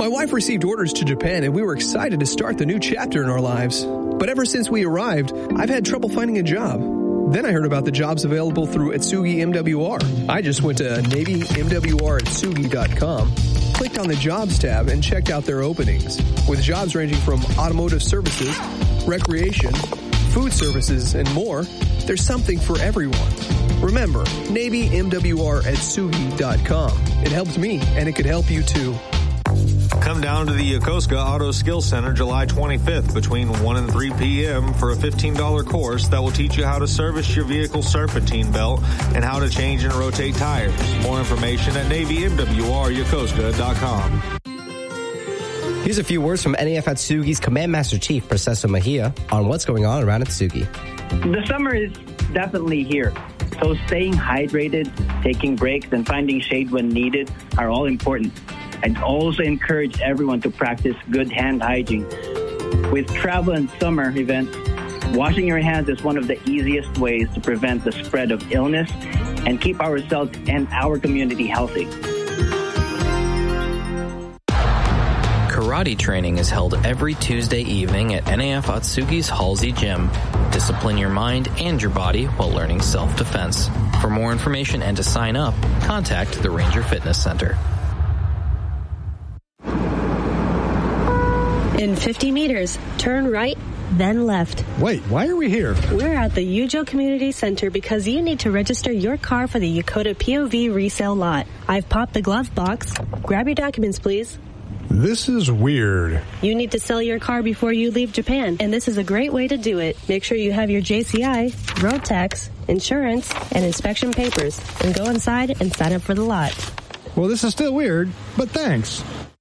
My wife received orders to Japan and we were excited to start the new chapter in our lives. But ever since we arrived, I've had trouble finding a job. Then I heard about the jobs available through Atsugi MWR. I just went to NavyMWR@Atsugi.com, clicked on the Jobs tab, and checked out their openings. With jobs ranging from automotive services, recreation, food services, and more, there's something for everyone. Remember, NavyMWR@Atsugi.com. It helped me, and it could help you too. Come down to the Yokosuka Auto Skills Center July 25th between 1 and 3 p.m. for a $15 course that will teach you how to service your vehicle's serpentine belt and how to change and rotate tires. More information at NavyMWRYokosuka.com. Here's a few words from NAF Atsugi's Command Master Chief, Processo Mejia, on what's going on around Atsugi. The summer is definitely here. So staying hydrated, taking breaks, and finding shade when needed are all important. I'd also encourage everyone to practice good hand hygiene. With travel and summer events, washing your hands is one of the easiest ways to prevent the spread of illness and keep ourselves and our community healthy. Karate training is held every Tuesday evening at NAF Atsugi's Halsey Gym. Discipline your mind and your body while learning self-defense. For more information and to sign up, contact the Ranger Fitness Center. In 50 meters, turn right, then left. Wait, why are we here? We're at the Yujo Community Center because you need to register your car for the Yokota POV resale lot. I've popped the glove box. Grab your documents, please. This is weird. You need to sell your car before you leave Japan, and this is a great way to do it. Make sure you have your JCI, road tax, insurance, and inspection papers, and go inside and sign up for the lot. Well, this is still weird, but thanks.